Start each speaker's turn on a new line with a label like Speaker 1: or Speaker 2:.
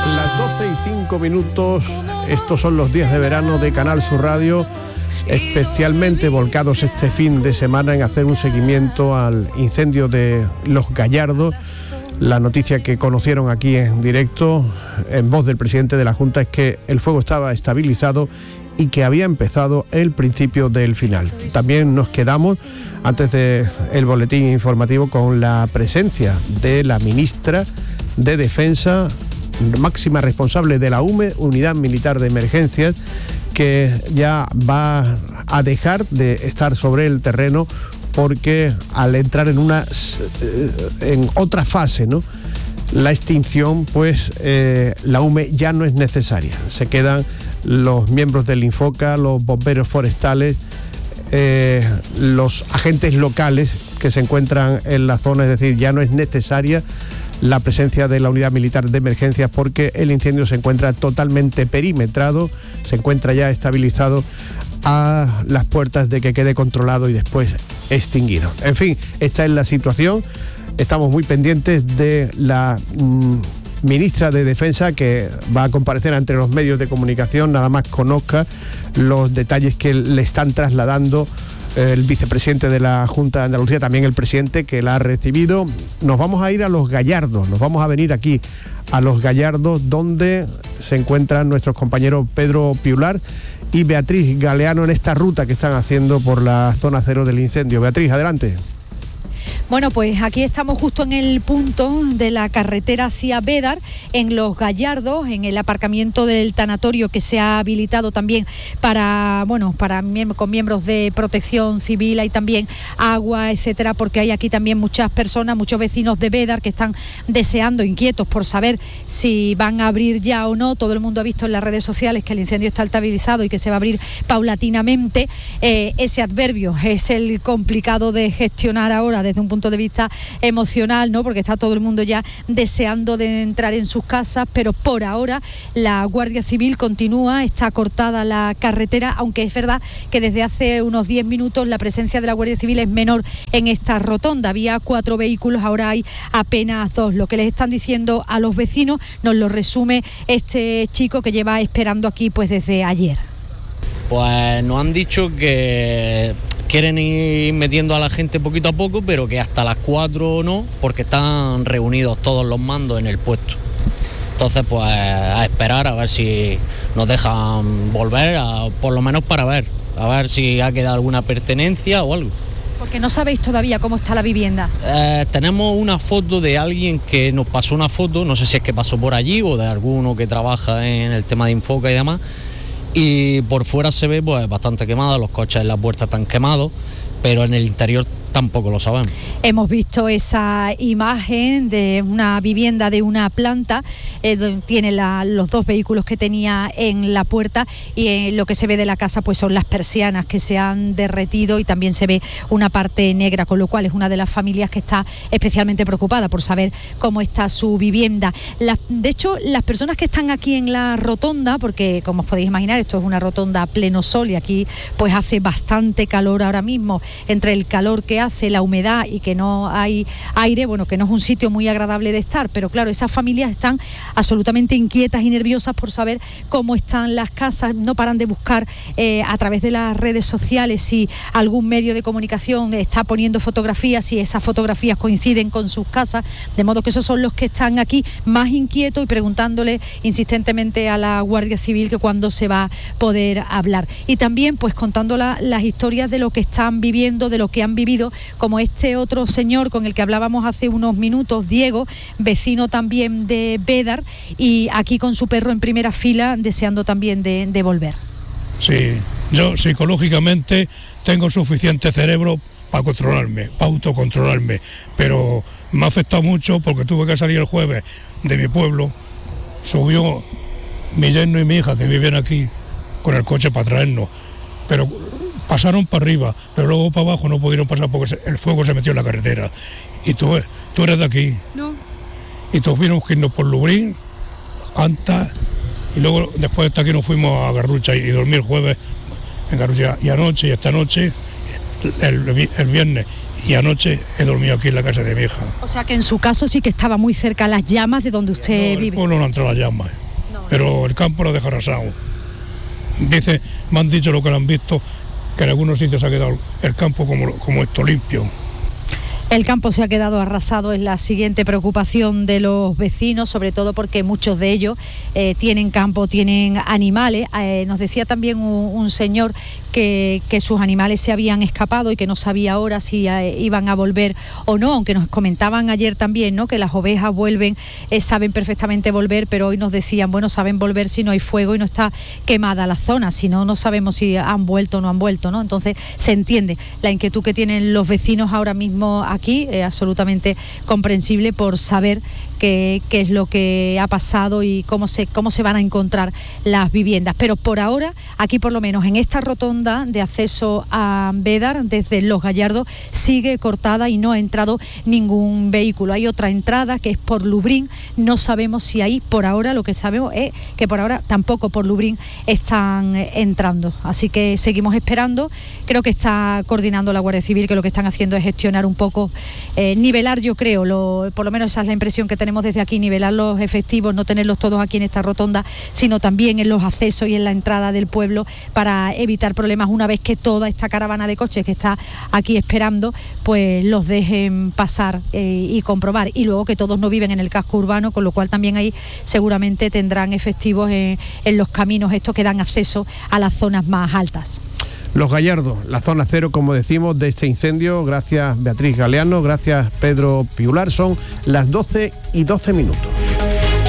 Speaker 1: Las 12:05, estos son los días de verano de Canal Sur Radio, especialmente volcados este fin de semana en hacer un seguimiento al incendio de Los Gallardos. La noticia que conocieron aquí en directo, en voz del presidente de la Junta, es que el fuego estaba estabilizado y que había empezado el principio del final. También nos quedamos, antes del boletín informativo, con la presencia de la ministra de Defensa, máxima responsable de la UME, Unidad Militar de Emergencias, que ya va a dejar de estar sobre el terreno porque al entrar en otra fase, ¿no?, la extinción, pues la UME ya no es necesaria. Se quedan los miembros del Infoca, los bomberos forestales, los agentes locales que se encuentran en la zona, es decir, ya no es necesaria la presencia de la Unidad Militar de Emergencias porque el incendio se encuentra totalmente perimetrado, se encuentra ya estabilizado a las puertas de que quede controlado y después extinguido. En fin, esta es la situación. Estamos muy pendientes de la ministra de Defensa, que va a comparecer ante los medios de comunicación, nada más conozca los detalles que le están trasladando el vicepresidente de la Junta de Andalucía, también el presidente que la ha recibido. Nos vamos a ir a Los Gallardos, nos vamos a venir aquí a Los Gallardos, donde se encuentran nuestros compañeros Pedro Piular y Beatriz Galeano en esta ruta que están haciendo por la zona cero del incendio. Beatriz, adelante.
Speaker 2: Bueno, pues aquí estamos justo en el punto de la carretera hacia Bédar, en Los Gallardos, en el aparcamiento del tanatorio que se ha habilitado también con miembros de protección civil. Hay también agua, etcétera, porque hay aquí también muchas personas, muchos vecinos de Bédar que están deseando, inquietos por saber si van a abrir ya o no. Todo el mundo ha visto en las redes sociales que el incendio está estabilizado y que se va a abrir paulatinamente. Ese adverbio es el complicado de gestionar ahora desde un punto de vista emocional, ¿no?, porque está todo el mundo ya deseando de entrar en sus casas, pero por ahora la Guardia Civil continúa, está cortada la carretera, aunque es verdad que desde hace unos 10 minutos la presencia de la Guardia Civil es menor en esta rotonda. Había 4 vehículos, ahora hay apenas 2. Lo que les están diciendo a los vecinos nos lo resume este chico que lleva esperando aquí pues desde ayer.
Speaker 3: Pues nos han dicho que quieren ir metiendo a la gente poquito a poco, pero que hasta las 4 no, porque están reunidos todos los mandos en el puesto. Entonces, pues a esperar a ver si nos dejan volver, por lo menos para ver, a ver si ha quedado alguna pertenencia o algo.
Speaker 2: Porque no sabéis todavía cómo está la vivienda.
Speaker 3: Tenemos una foto de alguien que nos pasó una foto, no sé si es que pasó por allí o de alguno que trabaja en el tema de Infoca y demás. Y por fuera se ve pues bastante quemada, los coches en la puerta están quemados, pero en el interior tampoco lo sabemos. Hemos visto esa imagen de una vivienda de una planta, donde tiene los 2 vehículos que tenía en la puerta, y lo que se ve de la casa pues son las persianas que se han derretido y también se ve una parte negra, con lo cual es una de las familias que está especialmente preocupada por saber cómo está su vivienda. De hecho, las personas que están aquí en la rotonda, porque como os podéis imaginar esto es una rotonda a pleno sol y aquí pues hace bastante calor ahora mismo, entre el calor que hace, la humedad y que no hay aire, bueno, que no es un sitio muy agradable de estar, pero claro, esas familias están absolutamente inquietas y nerviosas por saber cómo están las casas. No paran de buscar a través de las redes sociales si algún medio de comunicación está poniendo fotografías, si esas fotografías coinciden con sus casas, de modo que esos son los que están aquí más inquietos y preguntándole insistentemente a la Guardia Civil que cuándo se va a poder hablar. Y también pues contando las historias de lo que están viviendo, de lo que han vivido, como este otro señor con el que hablábamos hace unos minutos, Diego, vecino también de Bédar, y aquí con su perro en primera fila deseando también de volver.
Speaker 4: Sí, yo psicológicamente tengo suficiente cerebro para controlarme, para autocontrolarme, pero me ha afectado mucho porque tuve que salir el jueves de mi pueblo, subió mi yerno y mi hija que viven aquí con el coche para traernos, pero pasaron para arriba, pero luego para abajo no pudieron pasar porque el fuego se metió en la carretera. Y tú eres de aquí. No. Y tuvimos que irnos por Lubrín, Anta, y luego después de aquí nos fuimos a Garrucha y dormí el jueves en Garrucha. Y anoche y esta noche, el viernes y anoche he dormido aquí en la casa de mi hija.
Speaker 2: O sea que en su caso sí que estaba muy cerca a las llamas de donde usted vive.
Speaker 4: El pueblo no ha entrado a las llamas, pero el campo lo deja arrasado. Dice, me han dicho lo que lo han visto, que en algunos sitios ha quedado el campo como esto, limpio.
Speaker 2: El campo se ha quedado arrasado, es la siguiente preocupación de los vecinos, sobre todo porque muchos de ellos tienen campo, tienen animales. Nos decía también un señor que sus animales se habían escapado y que no sabía ahora si iban a volver o no, aunque nos comentaban ayer también, ¿no?, que las ovejas vuelven, saben perfectamente volver, pero hoy nos decían, bueno, saben volver si no hay fuego y no está quemada la zona, si no, no sabemos si han vuelto o no han vuelto, ¿no? Entonces se entiende la inquietud que tienen los vecinos ahora mismo aquí, absolutamente comprensible por saber qué es lo que ha pasado y cómo se van a encontrar las viviendas. Pero por ahora, aquí por lo menos en esta rotonda de acceso a Bédar, desde Los Gallardos, sigue cortada y no ha entrado ningún vehículo. Hay otra entrada que es por Lubrín, no sabemos si ahí, por ahora, lo que sabemos es que por ahora tampoco por Lubrín están entrando. Así que seguimos esperando. Creo que está coordinando la Guardia Civil, que lo que están haciendo es gestionar un poco, nivelar, yo creo, por lo menos esa es la impresión que tenemos desde aquí, nivelar los efectivos, no tenerlos todos aquí en esta rotonda, sino también en los accesos y en la entrada del pueblo para evitar problemas una vez que toda esta caravana de coches que está aquí esperando, pues los dejen pasar y comprobar. Y luego que todos no viven en el casco urbano, con lo cual también ahí seguramente tendrán efectivos en los caminos estos que dan acceso a las zonas más altas.
Speaker 1: Los Gallardos, la zona cero, como decimos, de este incendio. Gracias, Beatriz Galeano, gracias, Pedro Piular. Son las 12:12.